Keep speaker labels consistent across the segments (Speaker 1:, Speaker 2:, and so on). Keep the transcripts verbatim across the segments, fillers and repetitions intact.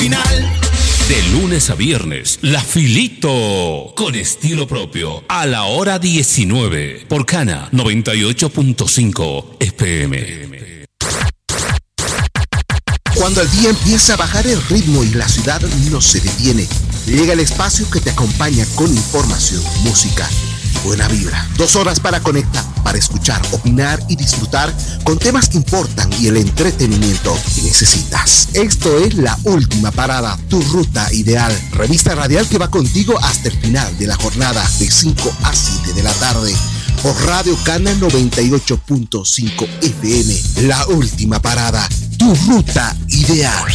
Speaker 1: final.
Speaker 2: De lunes a viernes, La Filito, con estilo propio, a la hora diecinueve, por Cana noventa y ocho punto cinco F M.
Speaker 3: Cuando el día empieza a bajar el ritmo y la ciudad no se detiene, llega el espacio que te acompaña con información, música, buena vibra. Dos horas para conectar, para escuchar, opinar y disfrutar con temas que importan y el entretenimiento que necesitas. Esto es La Última Parada, tu ruta ideal. Revista radial que va contigo hasta el final de la jornada, de cinco a siete de la tarde. Por Radio Cana noventa y ocho punto cinco F M. La Última Parada, tu ruta ideal.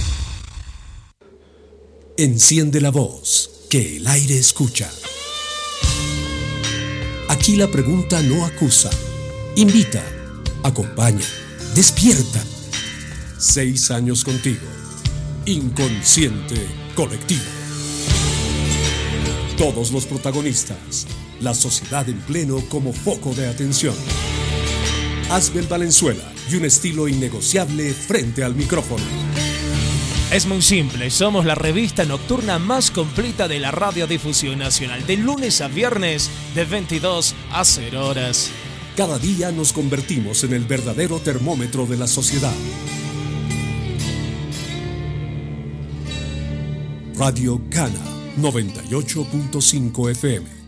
Speaker 4: Enciende la voz, que el aire escucha. Aquí la pregunta no acusa, invita, acompaña, despierta. Seis años contigo, inconsciente colectivo. Todos los protagonistas, la sociedad en pleno como foco de atención. Asbel Valenzuela y un estilo innegociable frente al micrófono.
Speaker 5: Es muy simple, somos la revista nocturna más completa de la radiodifusión nacional, de lunes a viernes, de veintidós a cero horas.
Speaker 4: Cada día nos convertimos en el verdadero termómetro de la sociedad. Radio Cana noventa y ocho punto cinco F M.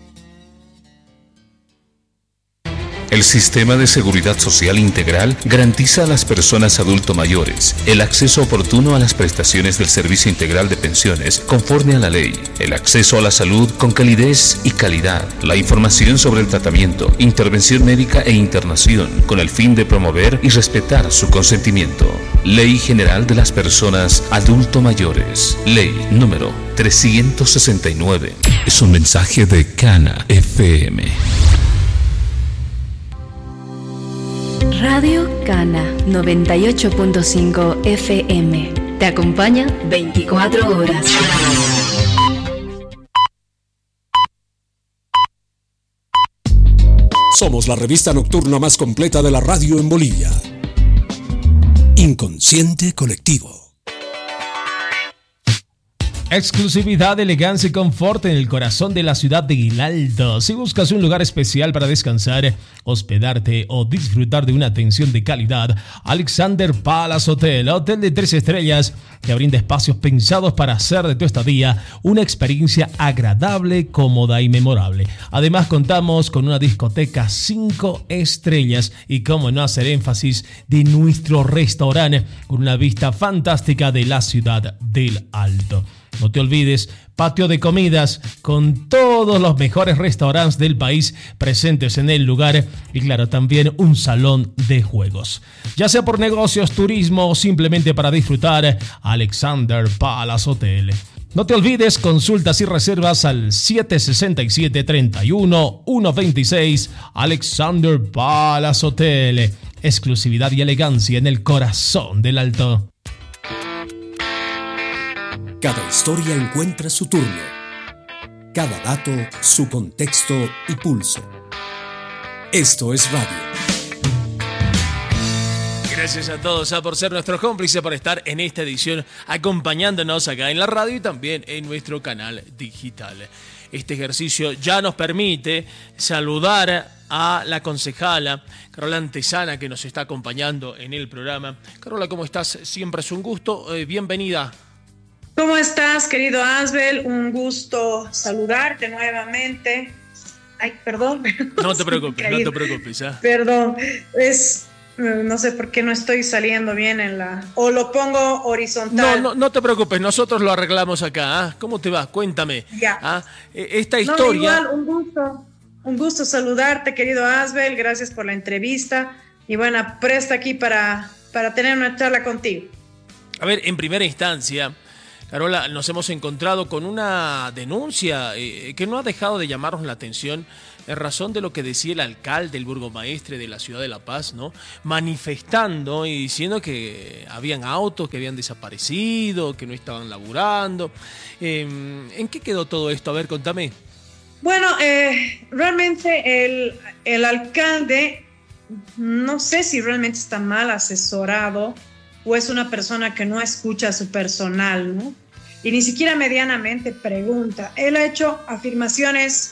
Speaker 2: El Sistema de Seguridad Social Integral garantiza a las personas adulto mayores el acceso oportuno a las prestaciones del Servicio Integral de Pensiones conforme a la ley, el acceso a la salud con calidez y calidad, la información sobre el tratamiento, intervención médica e internación con el fin de promover y respetar su consentimiento. Ley General de las Personas Adulto Mayores, Ley número trescientos sesenta y nueve.
Speaker 4: Es un mensaje de Cana F M.
Speaker 6: Radio Cana noventa y ocho punto cinco F M. Te acompaña veinticuatro horas.
Speaker 4: Somos la revista nocturna más completa de la radio en Bolivia. Inconsciente colectivo.
Speaker 5: Exclusividad, elegancia y confort en el corazón de la ciudad de Guilaldo. Si buscas un lugar especial para descansar, hospedarte o disfrutar de una atención de calidad, Alexander Palace Hotel, hotel de tres estrellas que brinda espacios pensados para hacer de tu estadía una experiencia agradable, cómoda y memorable. Además, contamos con una discoteca cinco estrellas y, cómo no hacer énfasis, de nuestro restaurante con una vista fantástica de la ciudad del Alto. No te olvides, patio de comidas con todos los mejores restaurantes del país presentes en el lugar y, claro, también un salón de juegos. Ya sea por negocios, turismo o simplemente para disfrutar, Alexander Palace Hotel. No te olvides, consultas y reservas al siete seis siete, tres uno, uno dos seis. Alexander Palace Hotel. Exclusividad y elegancia en el corazón del Alto.
Speaker 4: Cada historia encuentra su turno. Cada dato, su contexto y pulso. Esto es radio.
Speaker 5: Gracias a todos a por ser nuestros cómplices, por estar en esta edición acompañándonos acá en la radio y también en nuestro canal digital. Este ejercicio ya nos permite saludar a la concejala Carola Antesana, que nos está acompañando en el programa. Carola, ¿cómo estás? Siempre es un gusto. Eh, bienvenida.
Speaker 7: ¿Cómo estás, querido Asbel? Un gusto saludarte nuevamente. Ay, perdón.
Speaker 5: No te preocupes, no te preocupes. ¿eh?
Speaker 7: Perdón, es... No sé por qué no estoy saliendo bien en la... O lo pongo horizontal.
Speaker 5: No, no, no te preocupes, nosotros lo arreglamos acá. ¿eh? ¿Cómo te va? Cuéntame.
Speaker 7: Ya.
Speaker 5: ¿Ah? Esta historia...
Speaker 7: No, igual, un gusto. Un gusto saludarte, querido Asbel. Gracias por la entrevista. Y bueno, presta aquí para, para tener una charla contigo.
Speaker 5: A ver, en primera instancia, Carola, nos hemos encontrado con una denuncia eh, que no ha dejado de llamarnos la atención en razón de lo que decía el alcalde, el burgomaestre de la ciudad de La Paz, ¿no? Manifestando y diciendo que habían autos que habían desaparecido, que no estaban laburando. Eh, ¿En qué quedó todo esto? A ver, contame.
Speaker 7: Bueno, eh, realmente el, el alcalde, no sé si realmente está mal asesorado o es una persona que no escucha a su personal, ¿no? Y ni siquiera medianamente pregunta. Él ha hecho afirmaciones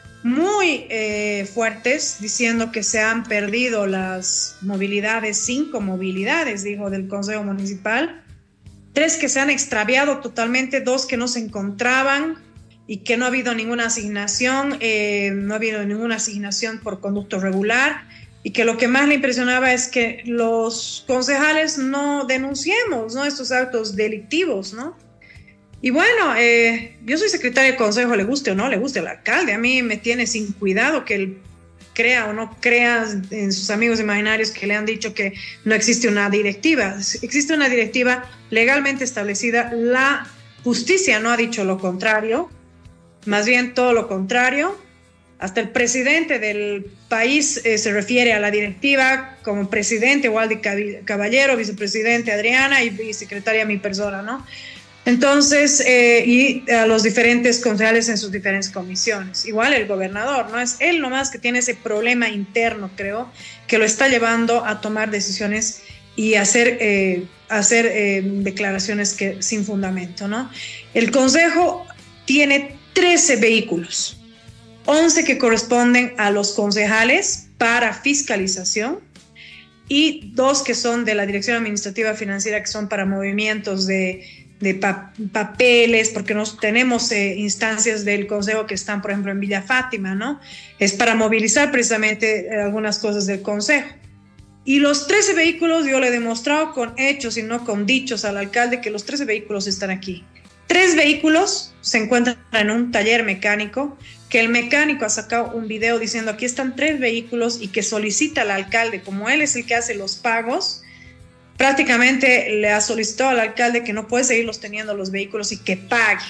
Speaker 7: muy eh, fuertes, diciendo que se han perdido las movilidades, cinco movilidades, dijo, del Consejo Municipal, tres que se han extraviado totalmente, dos que no se encontraban y que no ha habido ninguna asignación, eh, no ha habido ninguna asignación por conducto regular, y que lo que más le impresionaba es que los concejales no denunciemos, ¿no?, estos actos delictivos, ¿no? Y bueno, eh, yo soy secretaria de consejo, le guste o no le guste al alcalde, a mí me tiene sin cuidado que él crea o no crea en sus amigos imaginarios que le han dicho que no existe una directiva. Existe una directiva legalmente establecida, la justicia no ha dicho lo contrario, más bien todo lo contrario. Hasta el presidente del país eh, se refiere a la directiva como presidente, Waldi Caballero, vicepresidente Adriana y vicesecretaria mi persona, ¿no? Entonces, eh, y a los diferentes concejales en sus diferentes comisiones. Igual el gobernador, ¿no? Es él nomás que tiene ese problema interno, creo, que lo está llevando a tomar decisiones y hacer, eh, hacer eh, declaraciones que, sin fundamento, ¿no? El consejo tiene trece vehículos, once que corresponden a los concejales para fiscalización y dos que son de la Dirección Administrativa Financiera, que son para movimientos de, de pa- papeles, porque nos tenemos eh, instancias del consejo que están, por ejemplo, en Villa Fátima, ¿no? Es para movilizar precisamente eh, algunas cosas del consejo. Y los trece vehículos, yo le he demostrado con hechos y no con dichos al alcalde que los trece vehículos están aquí. Tres vehículos se encuentran en un taller mecánico, que el mecánico ha sacado un video diciendo aquí están tres vehículos y que solicita al alcalde, como él es el que hace los pagos, prácticamente le ha solicitado al alcalde que no puede seguirlos teniendo los vehículos y que pague.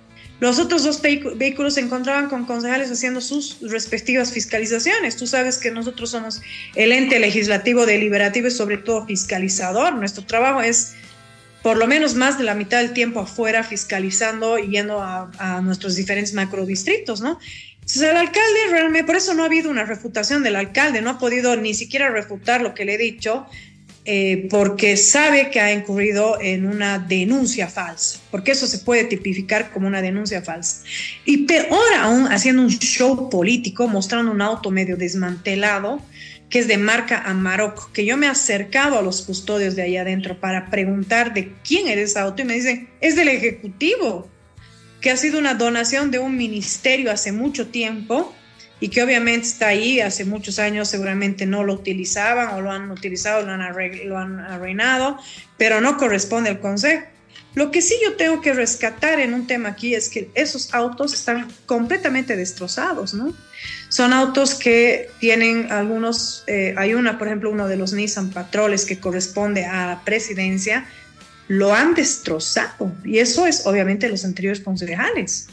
Speaker 7: Los otros dos vehículos se encontraban con concejales haciendo sus respectivas fiscalizaciones. Tú sabes que nosotros somos el ente legislativo deliberativo y sobre todo fiscalizador. Nuestro trabajo es por lo menos más de la mitad del tiempo afuera fiscalizando y yendo a, a nuestros diferentes macrodistritos, ¿no? Entonces el alcalde realmente, por eso no ha habido una refutación del alcalde, no ha podido ni siquiera refutar lo que le he dicho, eh, porque sabe que ha incurrido en una denuncia falsa, porque eso se puede tipificar como una denuncia falsa. Y peor aún, haciendo un show político, mostrando un auto medio desmantelado, que es de marca Amarok, que yo me he acercado a los custodios de ahí adentro para preguntar de quién era ese auto y me dicen, es del Ejecutivo, que ha sido una donación de un ministerio hace mucho tiempo y que obviamente está ahí hace muchos años, seguramente no lo utilizaban o lo han utilizado, lo han, arregl- lo han arruinado, pero no corresponde al consejo. Lo que sí yo tengo que rescatar en un tema aquí es que esos autos están completamente destrozados, ¿no? Son autos que tienen algunos, eh, hay una, por ejemplo, uno de los Nissan Patroles que corresponde a la presidencia, lo han destrozado y eso es obviamente los anteriores concejales.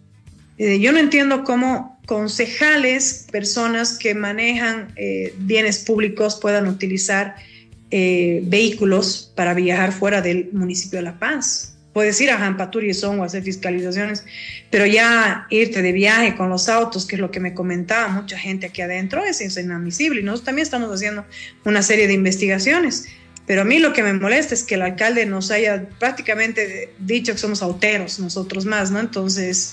Speaker 7: Eh, yo no entiendo cómo concejales, personas que manejan eh, bienes públicos puedan utilizar Eh, vehículos para viajar fuera del municipio de La Paz. Puedes ir a Jampaturi y Son o hacer fiscalizaciones, pero ya irte de viaje con los autos, que es lo que me comentaba mucha gente aquí adentro, es, es inadmisible. Y nosotros también estamos haciendo una serie de investigaciones, pero a mí lo que me molesta es que el alcalde nos haya prácticamente dicho que somos auteros, nosotros más, ¿no? Entonces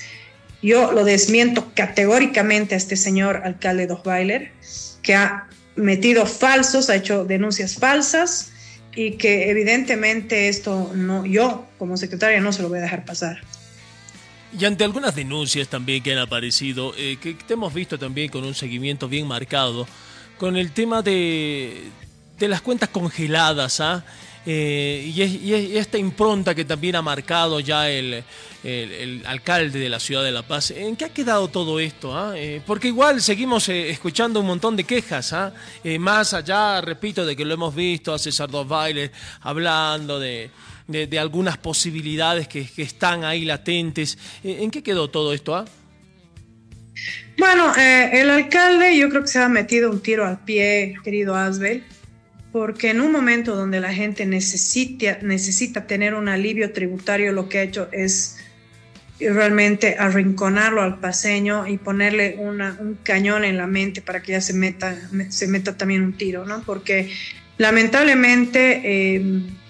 Speaker 7: yo lo desmiento categóricamente a este señor alcalde Dochweiler, que ha metido falsos, ha hecho denuncias falsas y que evidentemente esto no, yo como secretaria no se lo voy a dejar pasar.
Speaker 5: Y ante algunas denuncias también que han aparecido, eh, que te hemos visto también con un seguimiento bien marcado, con el tema de, de las cuentas congeladas, ¿ah? Eh, y, es, y, es, y esta impronta que también ha marcado ya el, el, el alcalde de la ciudad de La Paz. ¿En qué ha quedado todo esto? ¿Ah? Eh, porque igual seguimos eh, escuchando un montón de quejas, ¿ah? eh, más allá, repito, de que lo hemos visto a César Dochweiler hablando de, de, de algunas posibilidades que, que están ahí latentes. Eh, ¿En qué quedó todo esto? ¿Ah?
Speaker 7: Bueno, eh, el alcalde yo creo que se ha metido un tiro al pie, querido Asbel, porque en un momento donde la gente necesita, necesita tener un alivio tributario, lo que ha hecho es realmente arrinconarlo al paceño y ponerle una, un cañón en la mente para que ya se meta, se meta también un tiro, ¿no? Porque lamentablemente eh,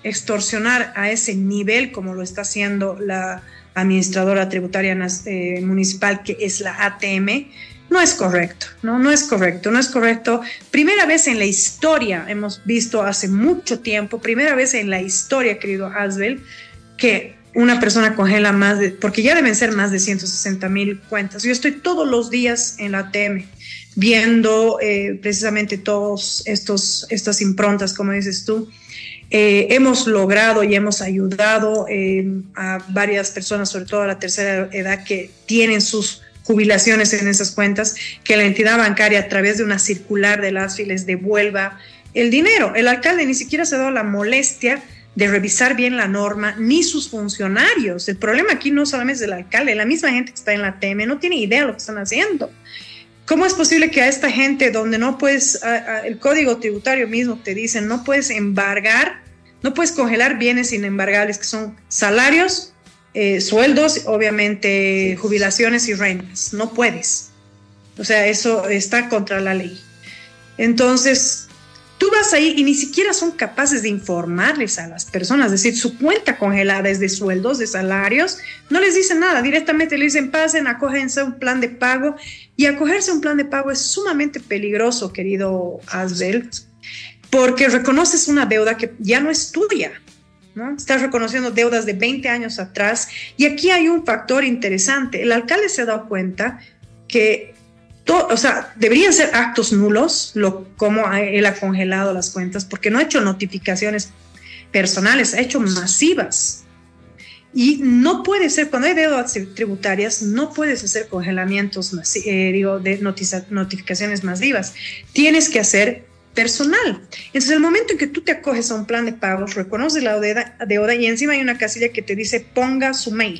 Speaker 7: extorsionar a ese nivel como lo está haciendo la administradora tributaria eh, municipal, que es la A T M, no es correcto, ¿no? No es correcto, no es correcto. Primera vez en la historia, hemos visto hace mucho tiempo, primera vez en la historia, querido Asbel, que una persona congela más de, porque ya deben ser más de ciento sesenta mil cuentas. Yo estoy todos los días en la A T M viendo eh, precisamente todos estos, estas improntas, como dices tú. Eh, hemos logrado y hemos ayudado eh, a varias personas, sobre todo a la tercera edad, que tienen sus jubilaciones en esas cuentas, que la entidad bancaria a través de una circular de la A S F I les devuelva el dinero. El alcalde ni siquiera se ha dado la molestia de revisar bien la norma, ni sus funcionarios. El problema aquí no solamente es del alcalde, la misma gente que está en la A T M no tiene idea de lo que están haciendo. ¿Cómo es posible que a esta gente donde no puedes, a, a, el código tributario mismo te dice, no puedes embargar, no puedes congelar bienes inembargables, que son salarios, eh, sueldos, obviamente jubilaciones y rentas? No puedes. O sea, eso está contra la ley. Entonces, tú vas ahí y ni siquiera son capaces de informarles a las personas, es decir, su cuenta congelada es de sueldos, de salarios, no les dicen nada, directamente le dicen, pasen, acógense a un plan de pago, y acogerse a un plan de pago es sumamente peligroso, querido Asbel, porque reconoces una deuda que ya no es tuya, ¿no? Estás reconociendo deudas de veinte años atrás, y aquí hay un factor interesante. El alcalde se ha dado cuenta que todo, o sea, deberían ser actos nulos, lo, como él ha congelado las cuentas, porque no ha hecho notificaciones personales, ha hecho masivas. Y no puede ser, cuando hay deudas tributarias, no puedes hacer congelamientos, eh, digo, de notiza, notificaciones masivas. Tienes que hacer personal. Entonces, el momento en que tú te acoges a un plan de pagos, reconoces la deuda, deuda y encima hay una casilla que te dice ponga su mail.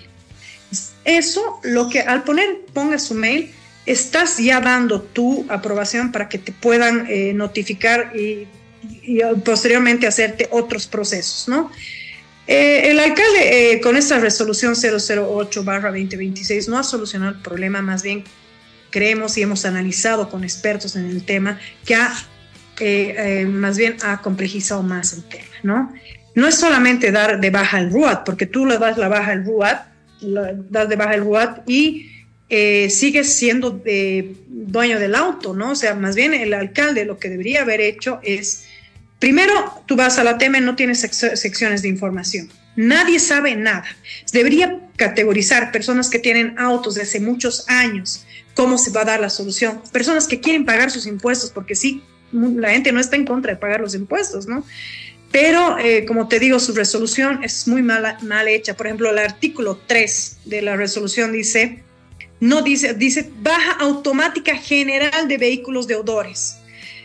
Speaker 7: Eso, lo que al poner ponga su mail, estás ya dando tu aprobación para que te puedan eh, notificar y, y posteriormente hacerte otros procesos, ¿no? Eh, el alcalde eh, con esta resolución cero cero ocho barra veinte veintiséis no ha solucionado el problema, más bien creemos y hemos analizado con expertos en el tema que ha, eh, eh, más bien ha complejizado más el tema, ¿no? No es solamente dar de baja el R U A T, porque tú le das la baja el R U A T, das de baja el R U A T y eh, sigues siendo eh, dueño del auto, ¿no? O sea, más bien el alcalde lo que debería haber hecho es, primero, tú vas a la A T M, no tienes sec- secciones de información. Nadie sabe nada. Debería categorizar personas que tienen autos de hace muchos años, cómo se va a dar la solución. Personas que quieren pagar sus impuestos, porque sí, la gente no está en contra de pagar los impuestos, ¿no? Pero, eh, como te digo, su resolución es muy mala, mal hecha. Por ejemplo, el artículo tres de la resolución dice, no dice, dice baja automática general de vehículos deudores,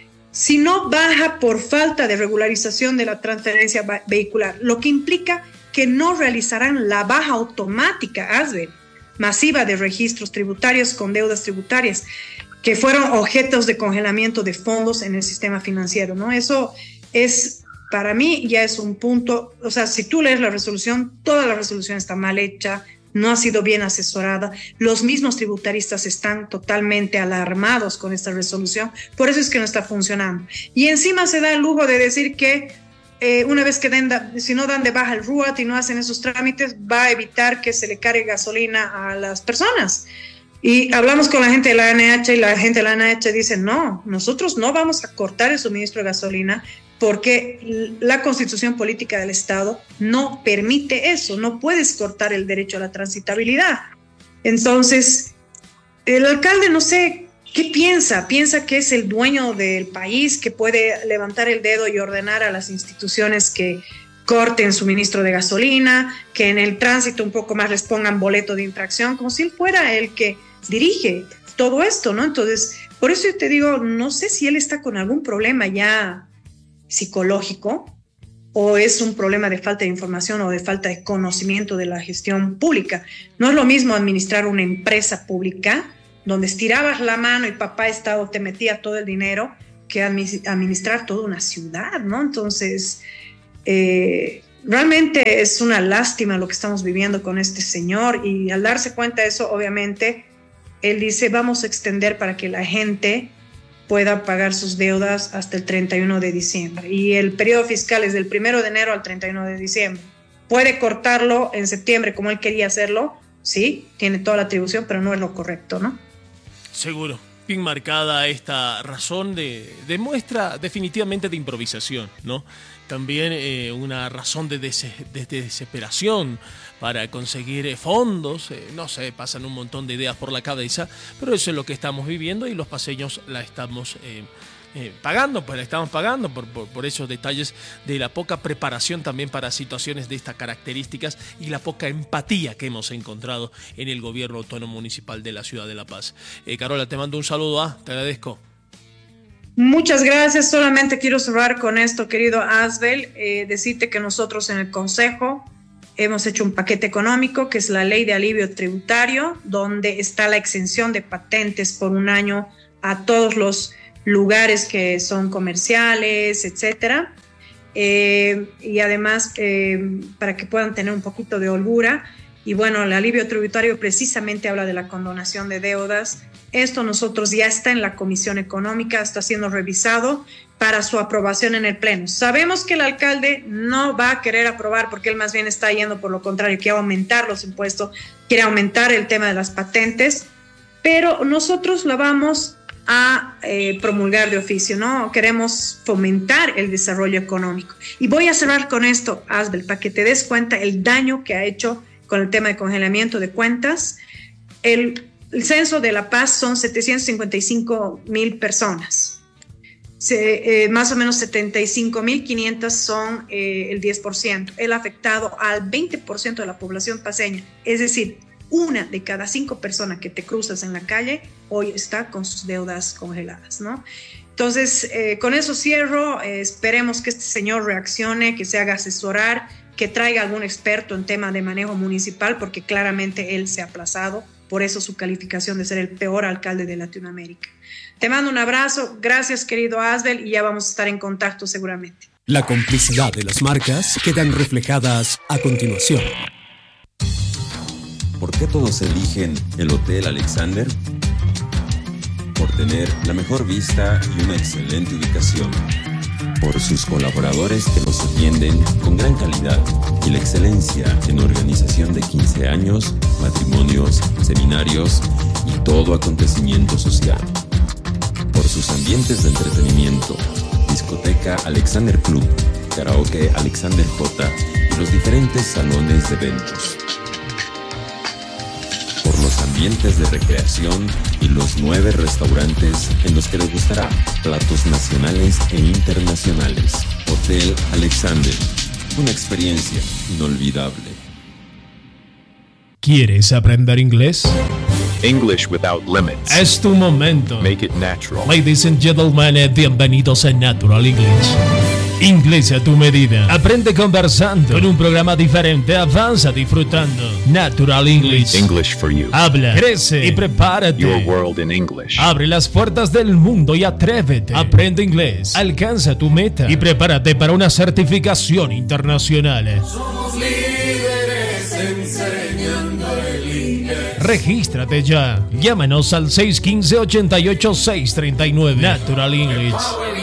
Speaker 7: sino baja por falta de regularización de la transferencia vehicular, lo que implica que no realizarán la baja automática, Asbel, masiva de registros tributarios con deudas tributarias que fueron objetos de congelamiento de fondos en el sistema financiero, ¿no? Eso es, para mí, ya es un punto, o sea, si tú lees la resolución, toda la resolución está mal hecha, no ha sido bien asesorada, los mismos tributaristas están totalmente alarmados con esta resolución, por eso es que no está funcionando. Y encima se da el lujo de decir que eh, una vez que den da, si no dan de baja el R U A T y no hacen esos trámites, va a evitar que se le cargue gasolina a las personas. Y hablamos con la gente de la A N H y la gente de la A N H dice, no, nosotros no vamos a cortar el suministro de gasolina porque la Constitución Política del Estado no permite eso, no puedes cortar el derecho a la transitabilidad. Entonces, el alcalde no sé qué piensa, piensa que es el dueño del país, que puede levantar el dedo y ordenar a las instituciones que corten suministro de gasolina, que en el tránsito un poco más les pongan boleto de infracción, como si él fuera el que dirige todo esto, ¿no? Entonces, por eso yo te digo, no sé si él está con algún problema ya psicológico o es un problema de falta de información o de falta de conocimiento de la gestión pública. No es lo mismo administrar una empresa pública donde estirabas la mano y papá Estado te metía todo el dinero que administrar toda una ciudad, ¿no? Entonces, eh, realmente es una lástima lo que estamos viviendo con este señor y al darse cuenta de eso, obviamente, él dice, vamos a extender para que la gente pueda pagar sus deudas hasta el treinta y uno de diciembre. Y el periodo fiscal es del primero de enero al treinta y uno de diciembre. Puede cortarlo en septiembre como él quería hacerlo, sí, tiene toda la atribución, pero no es lo correcto, ¿no?
Speaker 5: Seguro. Bien marcada esta razón de, de muestra definitivamente de improvisación, ¿no? También eh, una razón de, des, de, de desesperación para conseguir fondos, eh, no sé, pasan un montón de ideas por la cabeza, pero eso es lo que estamos viviendo y los paseños la estamos eh, eh, pagando, pues la estamos pagando por, por, por esos detalles de la poca preparación también para situaciones de estas características y la poca empatía que hemos encontrado en el gobierno autónomo municipal de la ciudad de La Paz. Eh, Carola, te mando un saludo, ah, te agradezco.
Speaker 7: Muchas gracias, solamente quiero cerrar con esto, querido Asbel, eh, decirte que nosotros en el Consejo hemos hecho un paquete económico que es la ley de alivio tributario, donde está la exención de patentes por un año a todos los lugares que son comerciales, etcétera, eh, y además eh, para que puedan tener un poquito de holgura. Y bueno, el alivio tributario precisamente habla de la condonación de deudas. Esto nosotros ya está en la Comisión Económica, está siendo revisado para su aprobación en el Pleno. Sabemos que el alcalde no va a querer aprobar porque él más bien está yendo por lo contrario, quiere aumentar los impuestos, quiere aumentar el tema de las patentes, pero nosotros la vamos a eh, promulgar de oficio, ¿no? Queremos fomentar el desarrollo económico. Y voy a cerrar con esto, Asbel, para que te des cuenta el daño que ha hecho con el tema de congelamiento de cuentas. El, el censo de La Paz son setecientos cincuenta y cinco mil personas. Se, eh, más o menos setenta y cinco mil quinientos son eh, el diez por ciento. Él ha afectado al veinte por ciento de la población paceña. Es decir, una de cada cinco personas que te cruzas en la calle hoy está con sus deudas congeladas, ¿no? Entonces, eh, con eso cierro. Eh, esperemos que este señor reaccione, que se haga asesorar, que traiga algún experto en tema de manejo municipal, porque claramente él se ha aplazado, por eso su calificación de ser el peor alcalde de Latinoamérica. Te mando un abrazo, gracias querido Asbel, y ya vamos a estar en contacto seguramente.
Speaker 4: La complicidad de las marcas quedan reflejadas a continuación.
Speaker 1: ¿Por qué todos eligen el Hotel Alexander? Por tener la mejor vista y una excelente ubicación. Por sus colaboradores que los atienden con gran calidad y la excelencia en organización de quince años, matrimonios, seminarios y todo acontecimiento social. Por sus ambientes de entretenimiento, discoteca Alexander Club, karaoke Alexander J y los diferentes salones de eventos. Por los ambientes de recreación y los nueve restaurantes en los que les gustará platos nacionales e internacionales. Hotel Alexander, una experiencia inolvidable.
Speaker 5: ¿Quieres aprender inglés?
Speaker 8: English without limits.
Speaker 5: Es tu momento.
Speaker 8: Make it natural.
Speaker 5: Ladies and gentlemen, bienvenidos a Natural English. Inglés a tu medida. Aprende conversando. Con un programa diferente, avanza disfrutando. Natural English.
Speaker 8: English for you.
Speaker 5: Habla, crece y prepárate.
Speaker 8: Your world in English.
Speaker 5: Abre las puertas del mundo y atrévete. Aprende inglés. Alcanza tu meta y prepárate para una certificación internacional.
Speaker 9: Somos líderes enseñando el inglés.
Speaker 5: Regístrate ya. Llámanos al seis uno cinco, ocho ocho seis tres nueve. Natural English.